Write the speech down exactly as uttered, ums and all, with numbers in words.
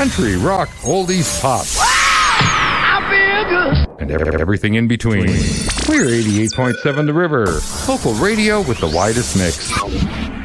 country, rock, oldies, pop. I feel good. And everything in between. We're eighty-eight point seven The River, local radio with the widest mix.